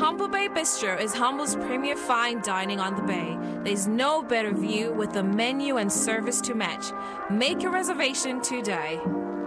Humble Bay Bistro is Humble's premier fine dining on the bay. There's no better view with the menu and service to match. Make your reservation today.